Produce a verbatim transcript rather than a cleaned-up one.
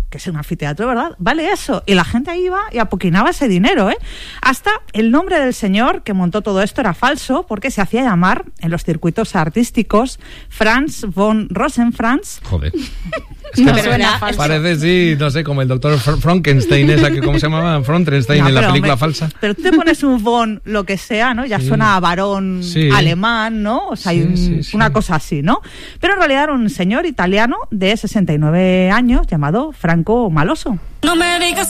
que es un anfiteatro, ¿verdad? Vale eso. Y la gente ahí iba y apoquinaba ese dinero, ¿eh? Hasta el nombre del señor que montó todo esto era falso, porque se hacía llamar, en los circuitos artísticos, Franz von Rosenfranz. Joder. Es que no, suena falso. Parece, sí, no sé, como el doctor Frankenstein, esa que, ¿cómo se llamaba? Frankenstein no, en la película hombre, falsa. Pero tú te pones un von, lo que sea, ¿no? Ya sí. suena a varón sí. alemán, ¿no? O sea, sí, hay un, sí, sí. una cosa así, ¿no? Pero en realidad era un señor italiano de sesenta y nueve años llamado Franco Maloso. No me digas